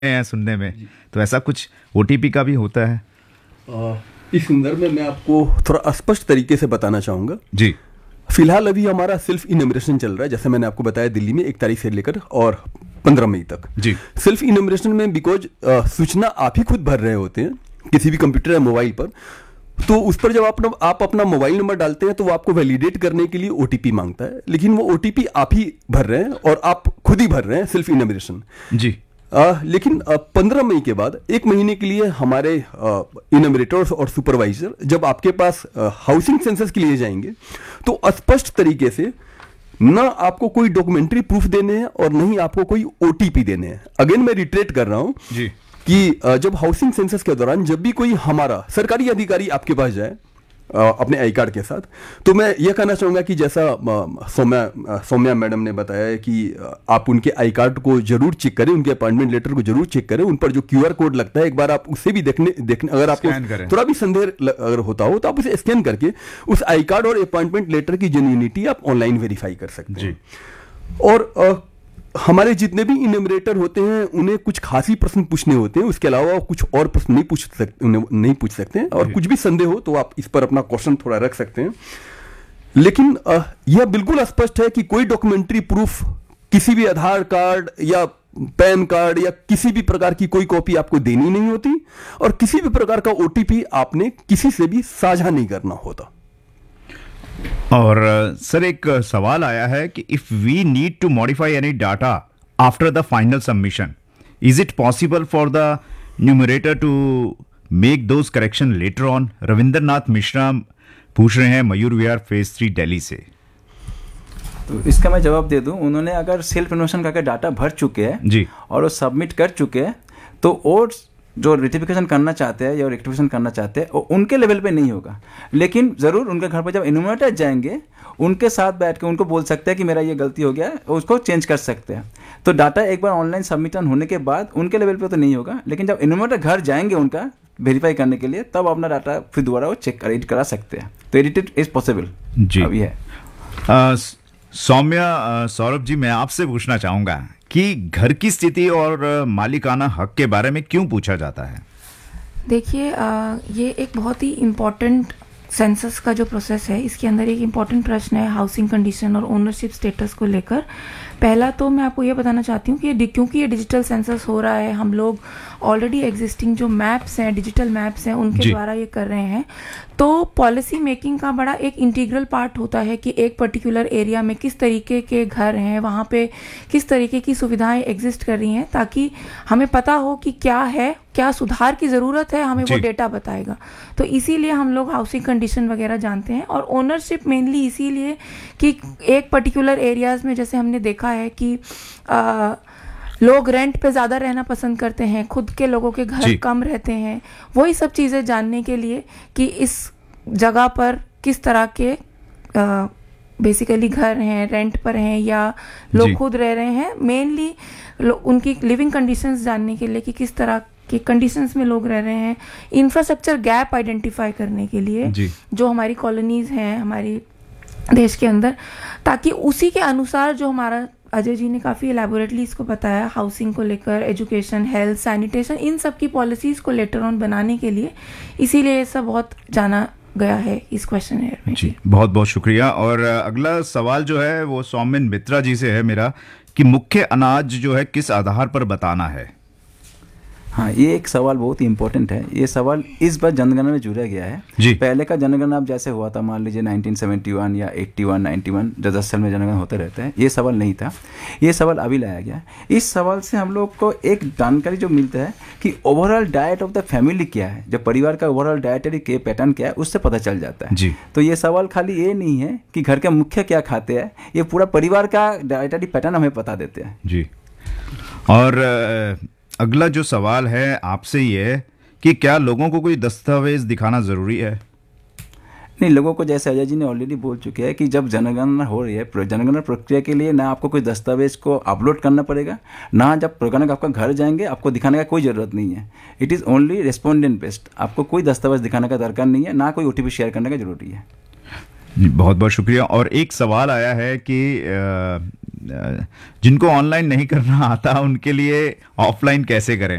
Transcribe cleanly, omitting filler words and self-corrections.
हैं सुनने में, तो ऐसा कुछ ओटीपी का भी होता है? इस संदर्भ में मैं आपको थोड़ा स्पष्ट तरीके से बताना चाहूँगा जी। फिलहाल अभी हमारा सेल्फ इनमरेशन चल रहा है, जैसे मैंने आपको बताया, दिल्ली में 1 तारीख से लेकर और 15 मई तक। जी। सेल्फ इनमरेशन में बिकॉज सूचना आप ही खुद भर रहे होते हैं किसी भी कंप्यूटर या मोबाइल पर, तो उस पर जब आप अपना मोबाइल नंबर डालते हैं तो वो आपको वैलिडेट करने के लिए ओटीपी मांगता है, लेकिन वो ओटीपी आप ही भर रहे हैं और आप खुद ही भर रहे हैं सेल्फ इनमरेशन। जी। लेकिन 15 मई के बाद 1 महीने के लिए हमारे इनमरेटर्स और सुपरवाइजर जब आपके पास हाउसिंग सेंसस के लिए जाएंगे तो स्पष्ट तरीके से ना आपको कोई डॉक्यूमेंट्री प्रूफ देने हैं और नहीं आपको कोई ओटीपी देने हैं। अगेन मैं रिट्रेट कर रहा हूं जी कि जब हाउसिंग सेंसस के दौरान जब भी कोई हमारा सरकारी अधिकारी आपके पास जाए अपने आई कार्ड के साथ, तो मैं यह कहना चाहूँगा कि जैसा सौम्या मैडम ने बताया है कि आप उनके आई कार्ड को जरूर चेक करें, उनके अपॉइंटमेंट लेटर को जरूर चेक करें, उन पर जो क्यूआर कोड लगता है एक बार आप उससे भी देखने अगर आपको थोड़ा भी संदेह अगर होता हो तो आप उसे स्कैन करके उस आई कार्ड और अपॉइंटमेंट लेटर की जेन्युइनिटी आप ऑनलाइन वेरीफाई कर सकते हैं। और हमारे जितने भी इनमरेटर होते हैं उन्हें कुछ खासी प्रश्न पूछने होते हैं, उसके अलावा कुछ और प्रश्न नहीं पूछ सकते हैं, और कुछ भी संदेह हो तो आप इस पर अपना क्वेश्चन थोड़ा रख सकते हैं। लेकिन यह बिल्कुल स्पष्ट है कि कोई डॉक्यूमेंट्री प्रूफ, किसी भी आधार कार्ड या पैन कार्ड या किसी भी प्रकार की कोई कॉपी आपको देनी नहीं होती, और किसी भी प्रकार का ओटीपी आपने किसी से भी साझा नहीं करना होता। और सर एक सवाल आया है कि if we need to modify any data after the final submission, is it possible for the numerator to make those correction later on? Ravindra नाथ मिश्रा पूछ रहे हैं मयूर विहार फेज 3 दिल्ली से। तो इसका मैं जवाब दे दूं, उन्होंने अगर सेल्फ इन्फॉर्मेशन करके डाटा भर चुके हैं जी और वो सबमिट कर चुके हैं, तो और जो रेटिफिकेशन करना चाहते हैं या रेक्टिफिकेशन करना चाहते हैं वो उनके लेवल पे नहीं होगा, लेकिन ज़रूर उनके घर पर जब इन्यूमरेटर जाएंगे उनके साथ बैठ के उनको बोल सकते हैं कि मेरा ये गलती हो गया है, उसको चेंज कर सकते हैं। तो डाटा एक बार ऑनलाइन सबमिशन होने के बाद उनके लेवल पे तो नहीं होगा, लेकिन जब इन्यूमरेटर घर जाएंगे उनका वेरीफाई करने के लिए, तब अपना डाटा फिर दोबारा वो चेक एडिट करा सकते हैं। तो एडिट इज पॉसिबल जी। अभी है। सौम्या, सौरभ जी, मैं आपसे पूछना चाहूंगा कि घर की स्थिति और मालिकाना हक के बारे में क्यों पूछा जाता है? देखिए, ये एक बहुत ही इम्पॉर्टेंट सेंसस का जो प्रोसेस है, इसके अंदर एक इम्पॉर्टेंट प्रश्न है हाउसिंग कंडीशन और ओनरशिप स्टेटस को लेकर। पहला तो मैं आपको ये बताना चाहती हूँ कि क्योंकि ये डिजिटल सेंसस हो रहा है, हम लोग ऑलरेडी एग्जिस्टिंग जो मैप्स हैं, डिजिटल मैप्स हैं, उनके द्वारा ये कर रहे हैं। तो पॉलिसी मेकिंग का बड़ा एक इंटीग्रल पार्ट होता है कि एक पर्टिकुलर एरिया में किस तरीके के घर हैं, वहाँ पे किस तरीके की सुविधाएं एग्जिस्ट कर रही हैं, ताकि हमें पता हो कि क्या है, क्या सुधार की ज़रूरत है, हमें वो डेटा बताएगा। तो इसीलिए हम लोग हाउसिंग कंडीशन वगैरह जानते हैं। और ओनरशिप मेनली इसीलिए कि एक पर्टिकुलर एरियाज़ में जैसे हमने देखा है कि लोग रेंट पे ज़्यादा रहना पसंद करते हैं, खुद के लोगों के घर कम रहते हैं। वही सब चीज़ें जानने के लिए कि इस जगह पर किस तरह के बेसिकली घर हैं, रेंट पर हैं या लोग खुद रह रहे हैं, मेनली उनकी लिविंग कंडीशंस जानने के लिए कि किस तरह के कंडीशंस में लोग रह रहे हैं, इंफ्रास्ट्रक्चर गैप आइडेंटिफाई करने के लिए जो हमारी कॉलोनीज़ हैं हमारी देश के अंदर, ताकि उसी के अनुसार जो हमारा अजय जी ने काफ़ी एलैबोरेटली इसको बताया, हाउसिंग को लेकर, एजुकेशन, हेल्थ, सैनिटेशन, इन सब की पॉलिसीज़ को लेटर ऑन बनाने के लिए, इसीलिए ये सब बहुत जाना गया है इस क्वेश्चन में। जी, बहुत बहुत शुक्रिया। और अगला सवाल जो है वो सौमिन मित्रा जी से है मेरा, कि मुख्य अनाज जो है किस आधार पर बताना है? हाँ, ये एक सवाल बहुत ही इंपॉर्टेंट है। ये सवाल इस बार जनगणना में जुड़ा गया है जी। पहले का जनगणना अब जैसे हुआ था, मान लीजिए 1971 या 81, 91, जो 10 साल में जनगणना होते रहते हैं, ये सवाल नहीं था। ये सवाल अभी लाया गया है। इस सवाल से हम लोग को एक जानकारी जो मिलता है कि overall diet of the family क्या है, जो परिवार का ओवरऑल डाइटरी के पैटर्न क्या है, उससे पता चल जाता है जी। तो ये सवाल खाली ये नहीं है कि घर के मुख्य क्या खाते हैं, ये पूरा परिवार का डाइटरी पैटर्न हमें बता देते हैं जी। और अगला जो सवाल है आपसे ये है कि क्या लोगों को कोई दस्तावेज दिखाना ज़रूरी है? नहीं, लोगों को जैसे अजय जी ने ऑलरेडी बोल चुके हैं कि जब जनगणना हो रही है, जनगणना प्रक्रिया के लिए ना आपको कोई दस्तावेज को अपलोड करना पड़ेगा, ना जब प्रोग्राम आपका घर जाएंगे आपको दिखाने का कोई ज़रूरत नहीं है। It is only respondent based, आपको कोई दस्तावेज दिखाने का दरकार नहीं है, ना कोई ओटीपी शेयर करने का जरूरी है। बहुत बहुत शुक्रिया। और एक सवाल आया है कि जिनको ऑनलाइन नहीं करना आता उनके लिए ऑफलाइन कैसे करें?